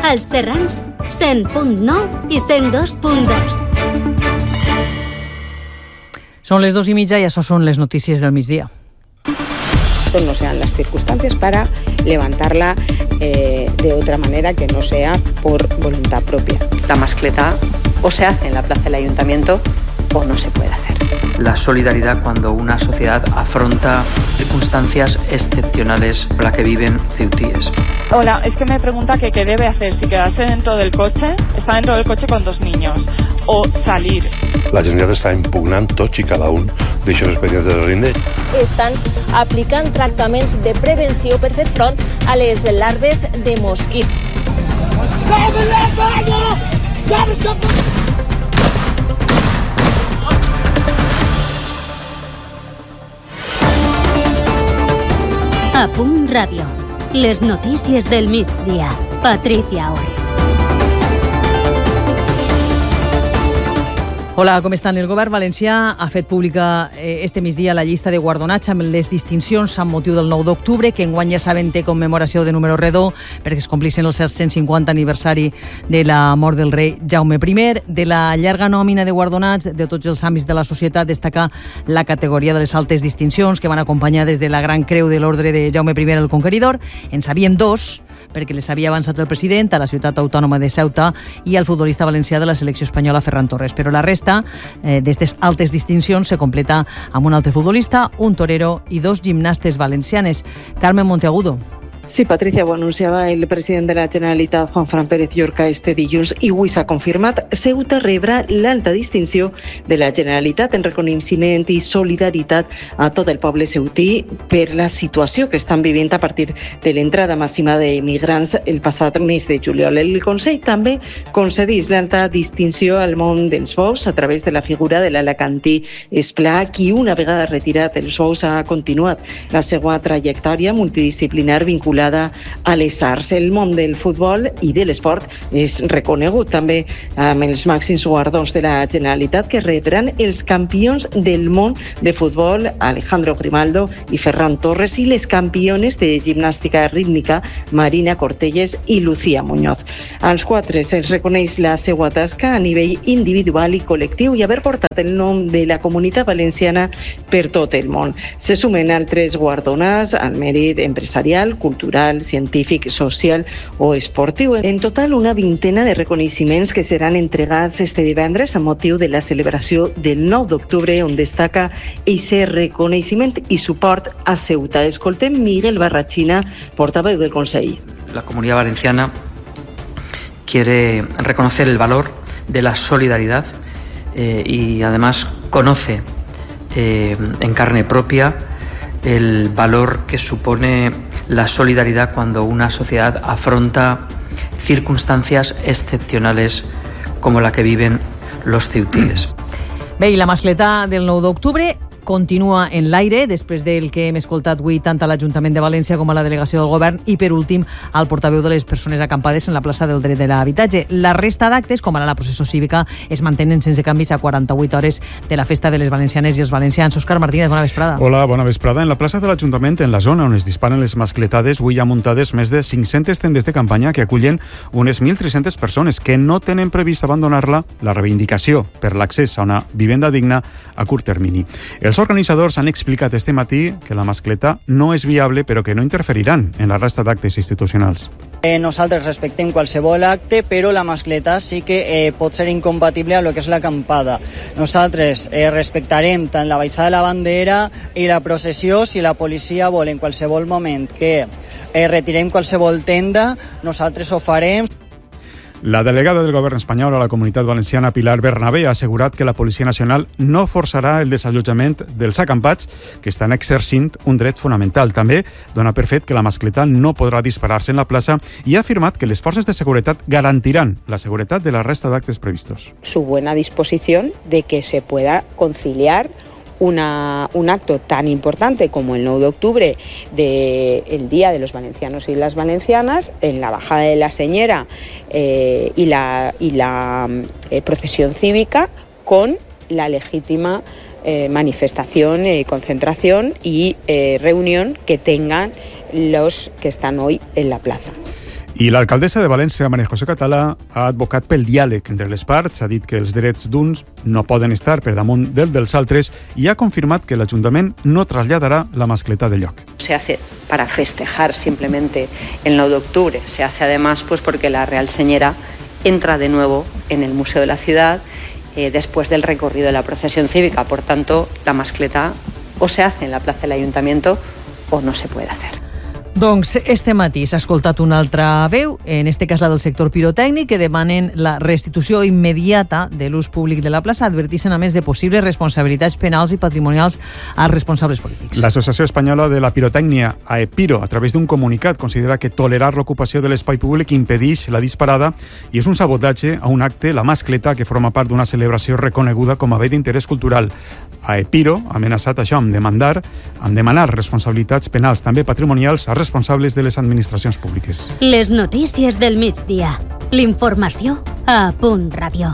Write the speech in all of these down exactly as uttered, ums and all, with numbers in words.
als Serrans, cent punt nou i cent dos punt dos. Son les dos y media y eso son las noticias del migdia. No sean las circunstancias para levantarla eh, de otra manera que no sea por voluntad propia. La mascleta o se hace en la plaza del ayuntamiento o no se puede hacer. La solidaridad cuando una sociedad afronta circunstancias excepcionales por las que viven ceutíes. Hola, es que me pregunta que qué debe hacer, si quedarse dentro del coche, está dentro del coche con dos niños, o salir. La Generalitat està impugnant tots i cada un d'aixòs expedients de rinde. Estan aplicant tractaments de prevenció per fer front a les larves de mosquit. A Punt Ràdio. Les notícies del migdia. Patricia Orts. Hola, com estan? El govern valencià ha fet pública eh, este migdia la llista de guardonats amb les distincions amb motiu del nou d'octubre, que enguany ja saben té commemoració de número redó perquè es complixen el cent cinquanta aniversari de la mort del rei Jaume primer. De la llarga nòmina de guardonats de tots els àmbits de la societat destaca la categoria de les altes distincions que van acompanyar des de la Gran Creu de l'Ordre de Jaume primer el Conqueridor. En sabíem dos, perquè les havia avançat el president a la ciutat autònoma de Ceuta i al futbolista valencià de la selecció espanyola Ferran Torres, però la resta d'aquestes altes distincions se completa amb un altre futbolista, un torero i dos gimnastes valencianes. Carmen Monteagudo. Sí, Patricia, ho anunciava el president de la Generalitat, Juan Fran Pérez Llorca, este dilluns, i avui s'ha confirmat. Ceuta rebrà l'alta distinció de la Generalitat en reconeixement i solidaritat a tot el poble ceutí per la situació que estan vivint a partir de l'entrada màxima d'immigrants el passat mes de juliol. El Consell també concedís l'alta distinció al món dels bous a través de la figura de l'alacantí Esplà, qui una vegada retirat els bous ha continuat la seva trajectòria multidisciplinar vinculada a les arts. El món del futbol i de l'esport és reconegut també amb els màxims guardons de la Generalitat que rebran els campions del món de futbol Alejandro Grimaldo i Ferran Torres i les campiones de gimnàstica rítmica Marina Cortelles i Lucía Muñoz. Als quatre se'ls reconeix la seva tasca a nivell individual i col·lectiu i haver portat el nom de la comunitat valenciana per tot el món. Se sumen altres guardonats al mèrit empresarial, cultural, científic, social o esportiu. En total, una vintena de reconeixements que seran entregats este divendres a motiu de la celebració del nou d'octubre, on destaca ese reconeixement i suport a Ceuta. Escoltem Miguel Barrachina, portaveu del Consell. La Comunidad Valenciana quiere reconocer el valor de la solidaridad eh, y además conoce eh, en carne propia el valor que supone la solidaridad cuando una sociedad afronta circunstancias excepcionales como la que viven los ceutíes. Bé, i la mascleta del nou d'octubre continua en l'aire, després del que hem escoltat avui tant a l'Ajuntament de València com a la delegació del govern i, per últim, al portaveu de les persones acampades en la plaça del dret de l'habitatge. La resta d'actes, com ara la processó cívica, es mantenen sense canvis a quaranta-vuit hores de la festa de les valencianes i els valencians. Òscar Martínez, bona vesprada. Hola, bona vesprada. En la plaça de l'Ajuntament, en la zona on es disparen les mascletades, avui hi ha muntades més de cinc-centes tendes de campanya que acullen unes mil tres-centes persones que no tenen previst abandonar-la, la reivindicació per l'accés a una vivenda digna a curt termini. Els Els organitzadors han explicat este matí que la mascleta no és viable però que no interferiran en la resta d'actes institucionals. Eh, nosaltres respectem qualsevol acte, però la mascleta sí que eh, pot ser incompatible amb el que és l'acampada. Nosaltres eh, respectarem tant la baixada de la bandera i la processió. Si la policia vol en qualsevol moment que eh, retirem qualsevol tenda, nosaltres ho farem. La delegada del govern espanyol a la Comunitat Valenciana, Pilar Bernabé, ha assegurat que la Policia Nacional no forçarà el desallotjament dels acampats que estan exercint un dret fonamental. També dona per fet que la mascleta no podrà disparar-se en la plaça i ha afirmat que les forces de seguretat garantiran la seguretat de la resta d'actes previstos. Su buena disposición de que se pueda conciliar Una, un acto tan importante como el nueve de octubre del Día de los Valencianos y las Valencianas, en la bajada de la Señera eh, y la, y la eh, procesión cívica, con la legítima eh, manifestación, eh, concentración y eh, reunión que tengan los que están hoy en la plaza. I l'alcaldessa de València, María José Català, ha advocat pel diàleg entre les parts, ha dit que els drets d'uns no poden estar per damunt del dels altres i ha confirmat que l'Ajuntament no traslladarà la mascleta de lloc. Se hace para festejar simplemente el nueve de octubre, se hace además pues porque la Real Señera entra de nuevo en el Museo de la Ciudad eh, después del recorrido de la procesión cívica. Por tanto, la mascleta o se hace en la plaza del Ayuntamiento o no se puede hacer. Doncs este matí s'ha escoltat una altra veu, en este cas la del sector pirotècnic, que demanen la restitució immediata de l'ús públic de la plaça, advertissent a més de possibles responsabilitats penals i patrimonials als responsables polítics. L'Associació Espanyola de la Pirotècnia, AEPIRO, a través d'un comunicat, considera que tolerar l'ocupació de l'espai públic impedeix la disparada i és un sabotatge a un acte, la mascleta, que forma part d'una celebració reconeguda com a bé d'interès cultural. AEPIRO ha amenaçat això amb demandar, amb demanar responsabilitats penals, també patrimonials, a responsables de les administracions públiques. Les notícies del migdia. L'informació a Punt Ràdio.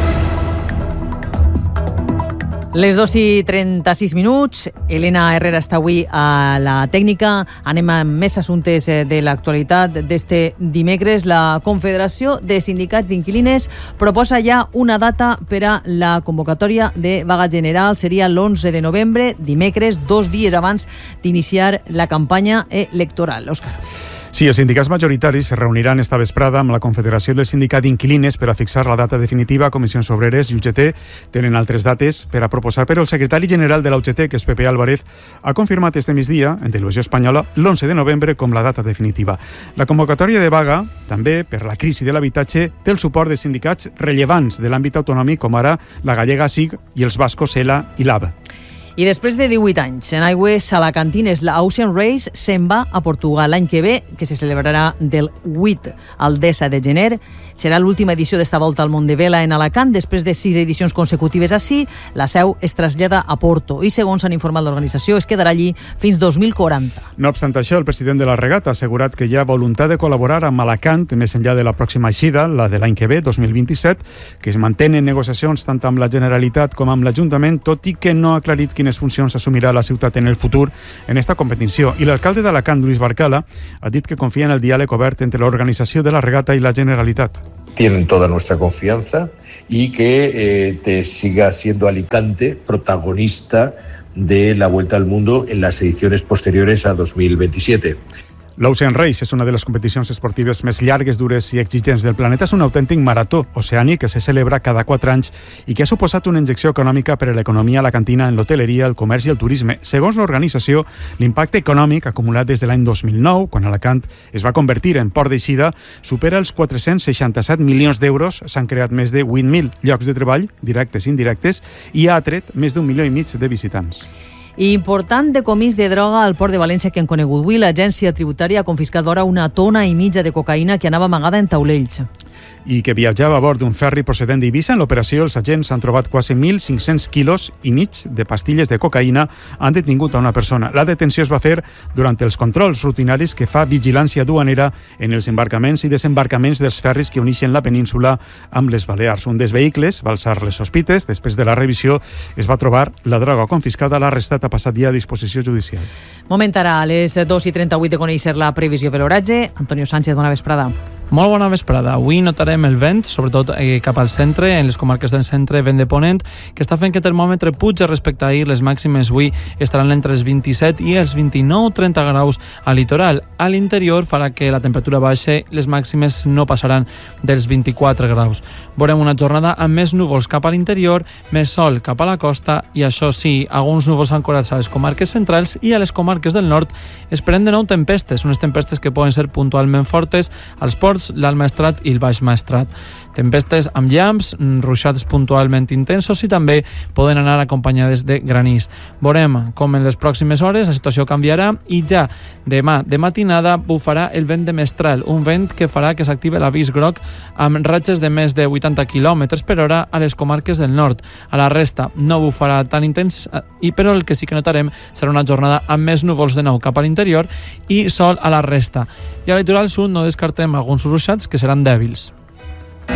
Les dos i trenta-sis minuts. Elena Herrera està avui a la tècnica. Anem amb més assumptes de l'actualitat d'este dimecres. La Confederació de Sindicats d'Inquilines proposa ja una data per a la convocatòria de vaga general. Seria l'onze de novembre, dimecres, dos dies abans d'iniciar la campanya electoral. Òscar. Sí, els sindicats majoritaris es reuniran esta vesprada amb la Confederació del Sindicat d'Inquilines per a fixar la data definitiva. Comissions Obreres i U G T tenen altres dates per a proposar, però el secretari general de la U G T, que és Pepe Álvarez, ha confirmat este migdia, en televisió espanyola, l'onze de novembre com la data definitiva. La convocatòria de vaga, també per la crisi de l'habitatge, té el suport de sindicats rellevants de l'àmbit autonòmic, com ara la gallega S I G i els bascos ELA i LAB. I després de divuit anys en aigües alacantines, la Ocean Race se'n va a Portugal l'any que ve, que se celebrarà del vuit al disset de gener. Serà l'última edició d'esta volta al món de vela en Alacant. Després de sis edicions consecutives ací, la seu es trasllada a Porto i, segons han informat l'organització, es quedarà allí fins dos mil quaranta. No obstant això, el president de la regata ha assegurat que hi ha voluntat de col·laborar amb Alacant més enllà de la pròxima eixida, la de l'any que ve, dos mil vint-i-set, que es mantenen negociacions tant amb la Generalitat com amb l'Ajuntament, tot i que no ha aclarit quines funcions assumirà la ciutat en el futur en esta competició. I l'alcalde d'Alacant, Luis Barcala, ha dit que confia en el diàleg obert entre l'organització de la regata i la Generalitat. Tienen toda nuestra confianza y que eh, te siga siendo Alicante protagonista de la Vuelta al Mundo en las ediciones posteriores a dos mil veintisiete. L'Ocean Race és una de les competicions esportives més llargues, dures i exigents del planeta. És un autèntic marató oceànic que se celebra cada quatre anys i que ha suposat una injecció econòmica per a l'economia alacantina en l'hoteleria, el comerç i el turisme. Segons l'organització, l'impacte econòmic acumulat des de l'any dos mil nou, quan Alacant es va convertir en port d'eixida, supera els quatre-cents seixanta-set milions d'euros. S'han creat més de vuit mil llocs de treball, directes i indirectes, i ha atret més d'un milió i mig de visitants. Important decomís de droga al port de València que han conegut avui. L'agència tributària ha confiscat d'hora una tona i mitja de cocaïna que anava amagada en taulells. I que viatjava a bord d'un ferri procedent d'Eivissa. En l'operació, els agents han trobat quasi mil cinc-cents quilos i mig de pastilles de cocaïna. Han detingut a una persona. La detenció es va fer durant els controls rutinaris que fa vigilància duanera en els embarcaments i desembarcaments dels ferris que uneixen la península amb les Balears. Un dels vehicles va alçar les sospites. Després de la revisió es va trobar la droga confiscada. L'arrestat ha passat ja a disposició judicial. Moment ara a les dos i trenta-vuit de conèixer la previsió de l'oratge. Antonio Sánchez, bona vesprada. Molt bona vesprada. Avui notarem el vent, sobretot eh, cap al centre, en les comarques del centre, vent de ponent, que està fent que el termòmetre puja respecte a ahir. Les màximes avui estaran entre els vint-i-set i els vint-i-nou trenta graus al litoral. A l'interior farà que la temperatura baixe, les màximes no passaran dels vint-i-quatre graus. Veurem una jornada amb més núvols cap a l'interior, més sol cap a la costa i, això sí, alguns núvols ancorats a les comarques centrals i a les comarques del nord. Esperem de nou tempestes, unes tempestes que poden ser puntualment fortes als ports, l'Alt Maestrat i el Baix Maestrat. Tempestes amb llamps, ruixats puntualment intensos i també poden anar acompanyades de granís. Veurem com en les pròximes hores la situació canviarà i ja demà de matinada bufarà el vent de mestral, un vent que farà que s'active l'avís groc amb ratxes de més de vuitanta quilòmetres per hora a les comarques del nord. A la resta no bufarà tan intens, i però el que sí que notarem serà una jornada amb més núvols de nou cap a l'interior i sol a la resta. I al litoral sud no descartem alguns ruixats que seran dèbils.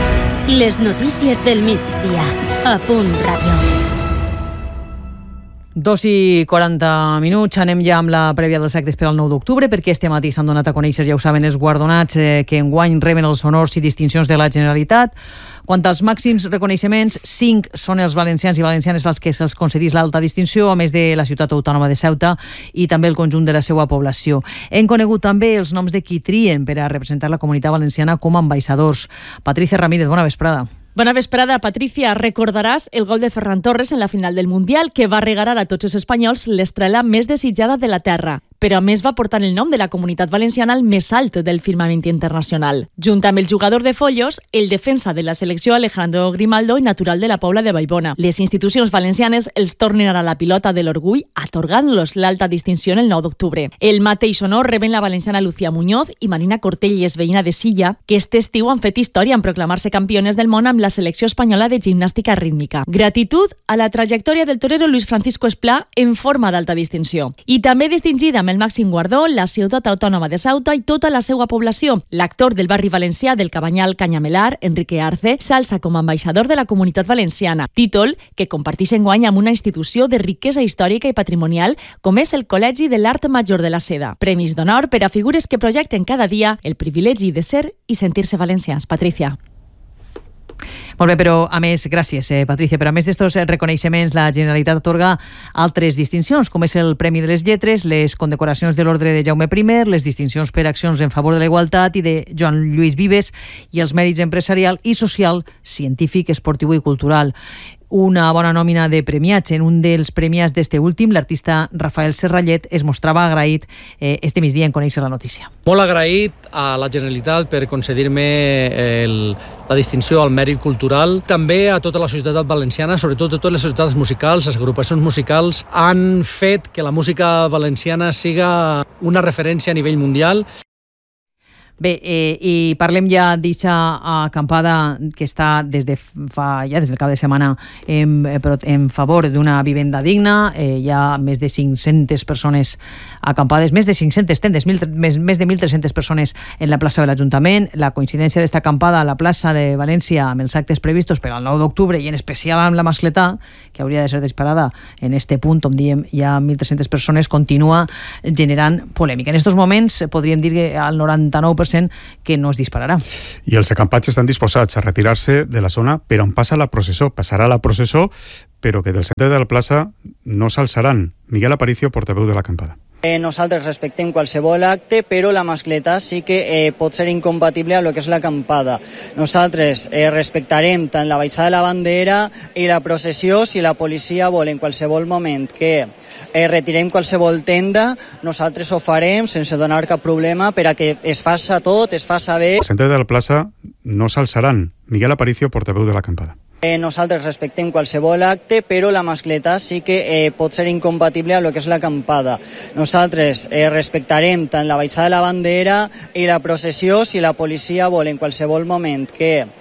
Les notícies del migdia a Punt Ràdio. Dos i quaranta minuts, anem ja amb la prèvia dels actes per al nou d'octubre, perquè este matí s'han donat a conèixer, ja ho saben, els guardonats eh, que enguany reben els honors i distincions de la Generalitat. Quant als màxims reconeixements, cinc són els valencians i valencianes als que se'ls concedís l'alta distinció, a més de la ciutat autònoma de Ceuta i també el conjunt de la seva població. Hem conegut també els noms de qui trien per a representar la comunitat valenciana com a ambaixadors. Patricia Ramírez, bona vesprada. Bona vesprada, Patricia. Recordaràs el gol de Ferran Torres en la final del Mundial que va regalar a tots els espanyols l'estrela més desitjada de la terra, però a més va portar el nom de la comunitat valenciana al més alt del firmament internacional. Junt amb el jugador de Follos, el defensa de la selecció Alejandro Grimaldo i natural de la Pobla de Vallbona. Les institucions valencianes els tornen ara la pilota de l'orgull atorgant-los l'alta distinció el nou d'octubre. El mateix honor reben la valenciana Lucía Muñoz i Marina Cortelles, veïna de Silla, que este estiu han fet història en proclamar-se campiones del món amb la selecció espanyola de gimnàstica rítmica. Gratitud a la trajectòria del torero Luis Francisco Esplà en forma d'alta distinció. I també distingida amb el màxim guardó la ciutat autònoma de Ceuta i tota la seva població. L'actor del barri valencià del Cabanyal Canyamelar, Enrique Arce, s'alça com a ambaixador de la comunitat valenciana, títol que comparteix enguany amb una institució de riquesa històrica i patrimonial com és el Col·legi de l'Art Major de la Seda. Premis d'honor per a figures que projecten cada dia el privilegi de ser i sentir-se valencians. Patricia. Molt bé, però a més, gràcies, eh, Patricia, però a més d'estos reconeixements, la Generalitat atorga altres distincions, com és el Premi de les Lletres, les condecoracions de l'Ordre de Jaume primer, les distincions per accions en favor de la igualtat i de Joan Lluís Vives i els mèrits empresarial i social, científic, esportiu i cultural. Una bona nòmina de premiats. En un dels premiats d'este últim, l'artista Rafael Serrallet es mostrava agraït eh, este migdia en conèixer la notícia. Molt agraït a la Generalitat per concedir-me el, la distinció al mèrit cultural. També a tota la societat valenciana, sobretot a totes les societats musicals, les agrupacions musicals, han fet que la música valenciana siga una referència a nivell mundial. Bé, eh, i parlem ja d'eixa acampada que està des de fa, ja des del cap de setmana en, en favor d'una vivenda digna. Eh, hi ha més de cinc-centes persones acampades, més de cinc-centes tendes, mil, més, més de mil tres-centes persones en la plaça de l'Ajuntament. La coincidència d'esta acampada a la plaça de València amb els actes previstos per al nou d'octubre i en especial amb la mascletà, que hauria de ser disparada en este punt on diem hi ha mil tres-centes persones, continua generant polèmica. En estos moments podríem dir que al noranta-nou per cent que no es dispararà. I els acampats estan disposats a retirar-se de la zona per on passa la processó. Passarà la processó, però que del centre de la plaça no s'alçaran. Miguel Aparicio, portaveu de l'acampada. Eh, nosaltres respectem qualsevol acte, però la mascletà sí que eh, pot ser incompatible amb el que és l'acampada. Nosaltres eh, respectarem tant la baixada de la bandera i la processió si la policia vol en qualsevol moment que eh, retirem qualsevol tenda, nosaltres ho farem sense donar cap problema per a que es faça tot, es faça bé. Al centre de la plaça no s'alçaran. Miguel Aparicio, portaveu de l'acampada. Eh, nosaltres respectem qualsevol acte, però la mascletà sí que eh, pot ser incompatible amb el que és l'acampada. Nosaltres eh, respectarem tant la baixada de la bandera i la processió si la policia vol en qualsevol moment que